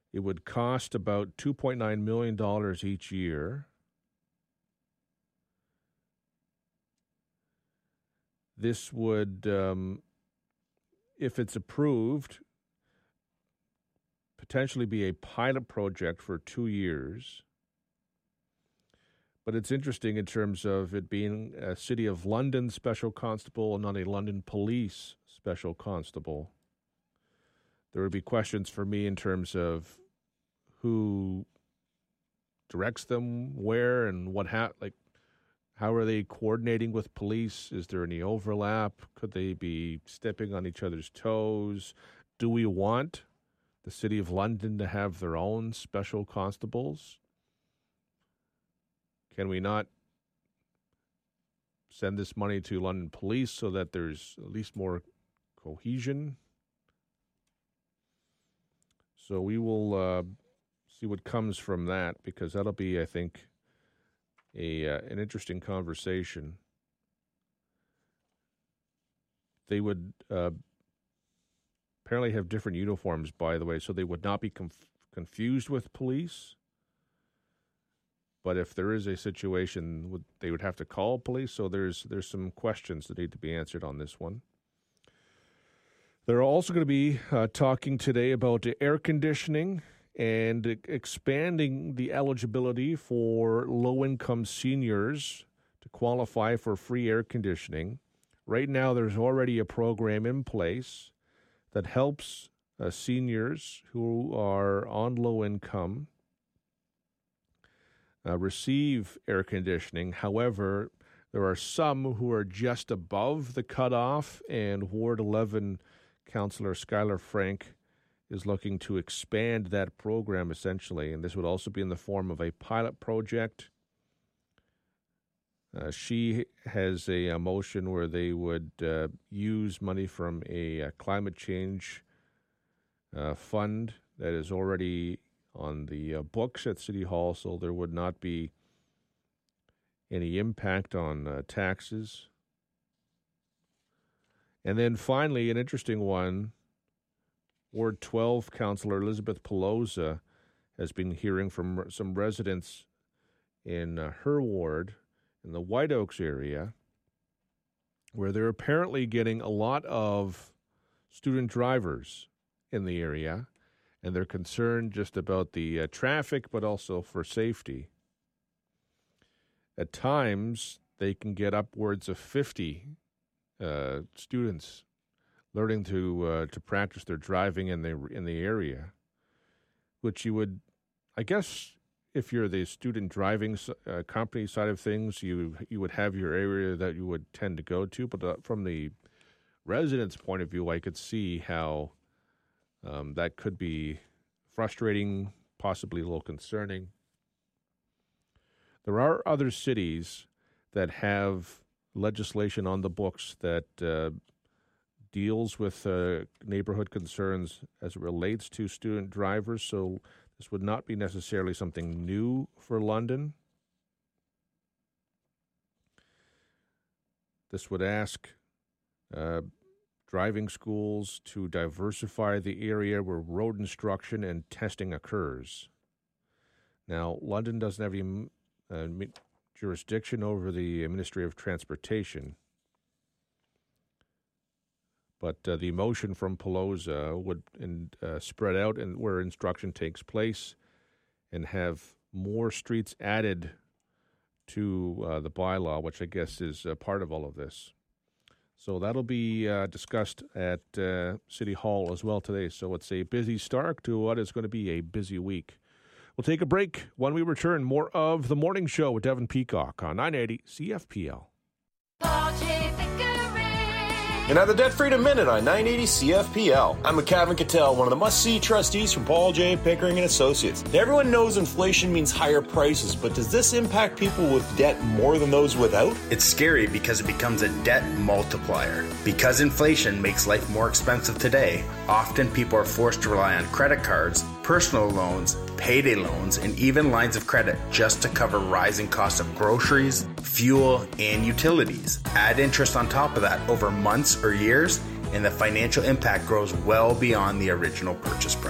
It would cost about $2.9 million each year. This would, if it's approved, potentially be a pilot project for 2 years. But it's interesting in terms of it being a City of London Special Constable and not a London Police Special Constable. There would be questions for me in terms of who directs them, where, and how are they coordinating with police? Is there any overlap? Could they be stepping on each other's toes? Do we want the City of London to have their own special constables? Can we not send this money to London Police so that there's at least more cohesion? So we will see what comes from that, because that'll be, I think, an interesting conversation. They would apparently have different uniforms, by the way, so they would not be confused with police. But if there is a situation, they would have to call police. So there's some questions that need to be answered on this one. They're also going to be talking today about air conditioning and expanding the eligibility for low-income seniors to qualify for free air conditioning. Right now, there's already a program in place that helps seniors who are on low income receive air conditioning. However, there are some who are just above the cutoff, and Ward 11 Councillor Skylar Frank is looking to expand that program essentially, and this would also be in the form of a pilot project. She has a motion where they would use money from a climate change fund that is already on the books at City Hall, so there would not be any impact on taxes. And then finally, an interesting one, Ward 12 Councillor Elizabeth Pelosa has been hearing from some residents in her ward in the White Oaks area, where they're apparently getting a lot of student drivers in the area, and they're concerned just about the traffic, but also for safety. At times, they can get upwards of 50 students learning to practice their driving in the area, which you would, I guess, if you're the student driving company side of things, you would have your area that you would tend to go to. But from the residents' point of view, I could see how that could be frustrating, possibly a little concerning. There are other cities that have legislation on the books that deals with neighborhood concerns as it relates to student drivers, so this would not be necessarily something new for London. This would ask driving schools to diversify the area where road instruction and testing occurs. Now, London doesn't have any jurisdiction over the Ministry of Transportation, but the motion from Pelosa would spread out and where instruction takes place and have more streets added to the bylaw, which I guess is part of all of this. So that'll be discussed at City Hall as well today. So it's a busy start to what is going to be a busy week. We'll take a break. When we return, more of The Morning Show with Devin Peacock on 980 CFPL. And at the Debt Freedom Minute on 980 CFPL, I'm McCavin Cattell, one of the must-see trustees from Paul J. Pickering & Associates. Everyone knows inflation means higher prices, but does this impact people with debt more than those without? It's scary because it becomes a debt multiplier. Because inflation makes life more expensive today, often people are forced to rely on credit cards, personal loans, payday loans, and even lines of credit just to cover rising costs of groceries, fuel, and utilities. Add interest on top of that over months or years, and the financial impact grows well beyond the original purchase price.